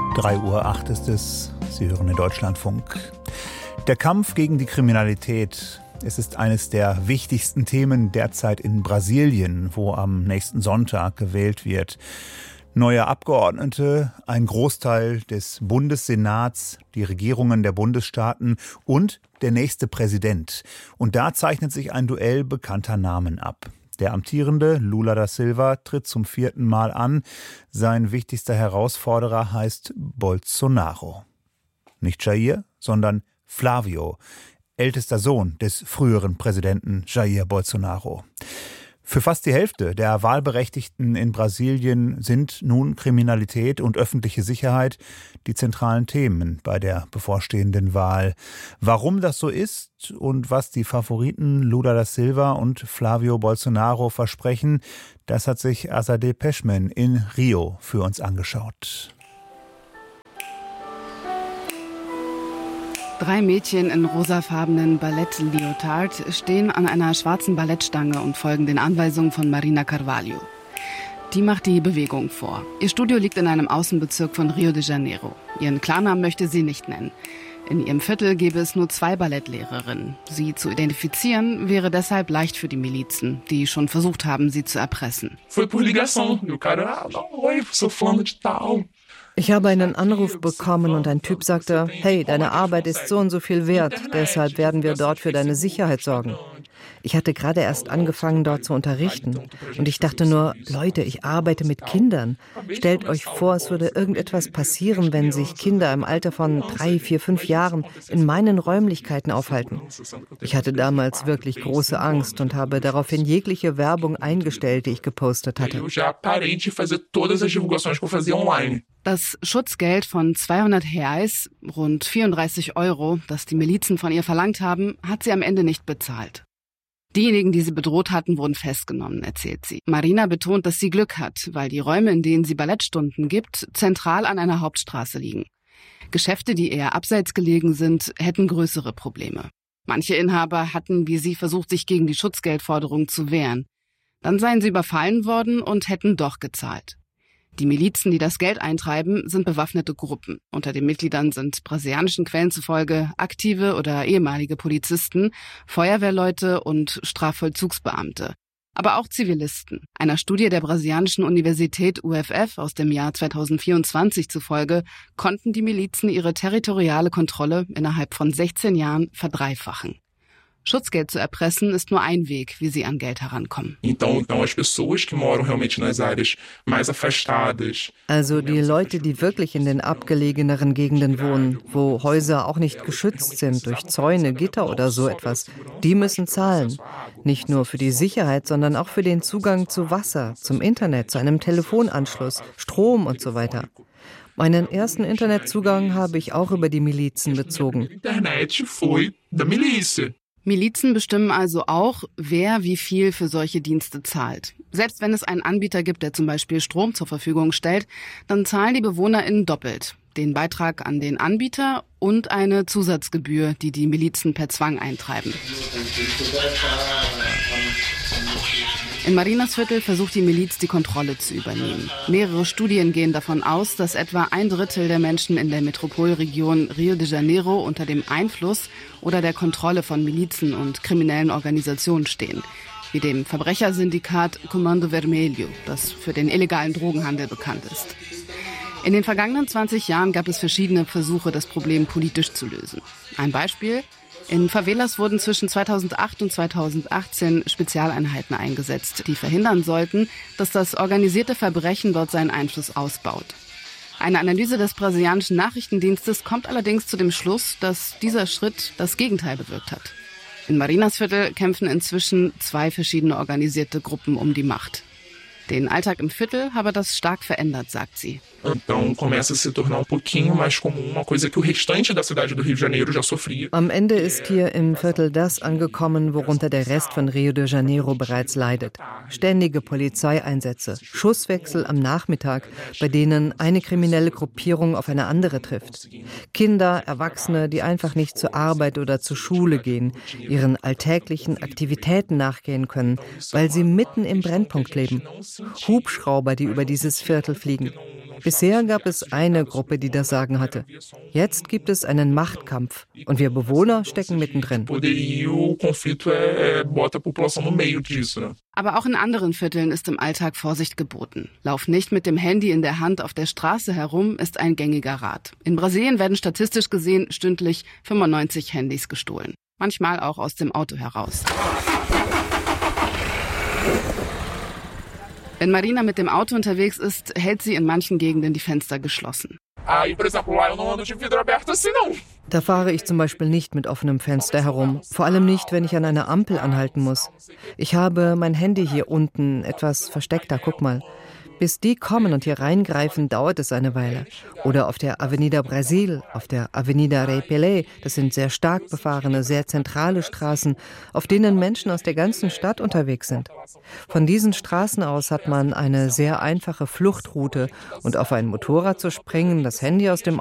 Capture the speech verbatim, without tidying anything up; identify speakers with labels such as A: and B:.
A: drei Uhr acht ist es. Sie hören den Deutschlandfunk. Der Kampf gegen die Kriminalität. Es ist eines der wichtigsten Themen derzeit in Brasilien, wo am nächsten Sonntag gewählt wird. Neue Abgeordnete, ein Großteil des Bundessenats, die Regierungen der Bundesstaaten und der nächste Präsident. Und da zeichnet sich ein Duell bekannter Namen ab. Der amtierende Lula da Silva tritt zum vierten Mal an. Sein wichtigster Herausforderer heißt Bolsonaro. Nicht Jair, sondern Flávio, ältester Sohn des früheren Präsidenten Jair Bolsonaro. Für fast die Hälfte der Wahlberechtigten in Brasilien sind nun Kriminalität und öffentliche Sicherheit die zentralen Themen bei der bevorstehenden Wahl. Warum das so ist und was die Favoriten Lula da Silva und Flávio Bolsonaro versprechen, das hat sich Azadeh Peschman in Rio für uns angeschaut.
B: Drei Mädchen in rosafarbenen Ballett-Leotard stehen an einer schwarzen Ballettstange und folgen den Anweisungen von Marina Carvalho. Die macht die Bewegung vor. Ihr Studio liegt in einem Außenbezirk von Rio de Janeiro. Ihren Klarnamen möchte sie nicht nennen. In ihrem Viertel gäbe es nur zwei Ballettlehrerinnen. Sie zu identifizieren wäre deshalb leicht für die Milizen, die schon versucht haben, sie zu erpressen.
C: Ich habe einen Anruf bekommen und ein Typ sagte, hey, deine Arbeit ist so und so viel wert, deshalb werden wir dort für deine Sicherheit sorgen. Ich hatte gerade erst angefangen, dort zu unterrichten. Und ich dachte nur, Leute, ich arbeite mit Kindern. Stellt euch vor, es würde irgendetwas passieren, wenn sich Kinder im Alter von drei, vier, fünf Jahren in meinen Räumlichkeiten aufhalten. Ich hatte damals wirklich große Angst und habe daraufhin jegliche Werbung eingestellt, die ich gepostet hatte.
B: Das Schutzgeld von zweihundert Reais, rund vierunddreißig Euro, das die Milizen von ihr verlangt haben, hat sie am Ende nicht bezahlt. Diejenigen, die sie bedroht hatten, wurden festgenommen, erzählt sie. Marina betont, dass sie Glück hat, weil die Räume, in denen sie Ballettstunden gibt, zentral an einer Hauptstraße liegen. Geschäfte, die eher abseits gelegen sind, hätten größere Probleme. Manche Inhaber hatten, wie sie, versucht, sich gegen die Schutzgeldforderung zu wehren. Dann seien sie überfallen worden und hätten doch gezahlt. Die Milizen, die das Geld eintreiben, sind bewaffnete Gruppen. Unter den Mitgliedern sind brasilianischen Quellen zufolge aktive oder ehemalige Polizisten, Feuerwehrleute und Strafvollzugsbeamte. Aber auch Zivilisten. Einer Studie der brasilianischen Universität U F F aus dem Jahr zweitausendvierundzwanzig zufolge konnten die Milizen ihre territoriale Kontrolle innerhalb von sechzehn Jahren verdreifachen. Schutzgeld zu erpressen ist nur ein Weg, wie sie an Geld herankommen.
C: Also die Leute, die wirklich in den abgelegeneren Gegenden wohnen, wo Häuser auch nicht geschützt sind durch Zäune, Gitter oder so etwas, die müssen zahlen. Nicht nur für die Sicherheit, sondern auch für den Zugang zu Wasser, zum Internet, zu einem Telefonanschluss, Strom und so weiter. Meinen ersten Internetzugang habe ich auch über die Milizen bezogen.
B: Milizen bestimmen also auch, wer wie viel für solche Dienste zahlt. Selbst wenn es einen Anbieter gibt, der zum Beispiel Strom zur Verfügung stellt, dann zahlen die BewohnerInnen doppelt. Den Beitrag an den Anbieter und eine Zusatzgebühr, die die Milizen per Zwang eintreiben. In Marinas Viertel versucht die Miliz, die Kontrolle zu übernehmen. Mehrere Studien gehen davon aus, dass etwa ein Drittel der Menschen in der Metropolregion Rio de Janeiro unter dem Einfluss oder der Kontrolle von Milizen und kriminellen Organisationen stehen, wie dem Verbrechersyndikat Comando Vermelho, das für den illegalen Drogenhandel bekannt ist. In den vergangenen zwanzig Jahren gab es verschiedene Versuche, das Problem politisch zu lösen. Ein Beispiel: In Favelas wurden zwischen zweitausendacht und zweitausendachtzehn Spezialeinheiten eingesetzt, die verhindern sollten, dass das organisierte Verbrechen dort seinen Einfluss ausbaut. Eine Analyse des brasilianischen Nachrichtendienstes kommt allerdings zu dem Schluss, dass dieser Schritt das Gegenteil bewirkt hat. In Marinas Viertel kämpfen inzwischen zwei verschiedene organisierte Gruppen um die Macht. Den Alltag im Viertel habe das stark verändert, sagt sie.
C: Am Ende ist hier im Viertel das angekommen, worunter der Rest von Rio de Janeiro bereits leidet. Ständige Polizeieinsätze, Schusswechsel am Nachmittag, bei denen eine kriminelle Gruppierung auf eine andere trifft. Kinder, Erwachsene, die einfach nicht zur Arbeit oder zur Schule gehen, ihren alltäglichen Aktivitäten nachgehen können, weil sie mitten im Brennpunkt leben. Hubschrauber, die über dieses Viertel fliegen. Bisher gab es eine Gruppe, die das Sagen hatte. Jetzt gibt es einen Machtkampf und wir Bewohner stecken mittendrin.
B: Aber auch in anderen Vierteln ist im Alltag Vorsicht geboten. Lauf nicht mit dem Handy in der Hand auf der Straße herum, ist ein gängiger Rat. In Brasilien werden statistisch gesehen stündlich fünfundneunzig Handys gestohlen. Manchmal auch aus dem Auto heraus. Wenn Marina mit dem Auto unterwegs ist, hält sie in manchen Gegenden die Fenster geschlossen.
C: Da fahre ich zum Beispiel nicht mit offenem Fenster herum, vor allem nicht, wenn ich an einer Ampel anhalten muss. Ich habe mein Handy hier unten etwas versteckter, guck mal. Bis die kommen und hier reingreifen, dauert es eine Weile. Oder auf der Avenida Brasil, auf der Avenida Rei Pelé, das sind sehr stark befahrene, sehr zentrale Straßen, auf denen Menschen aus der ganzen Stadt unterwegs sind. Von diesen Straßen aus hat man eine sehr einfache Fluchtroute und auf ein Motorrad zu springen, das Handy aus dem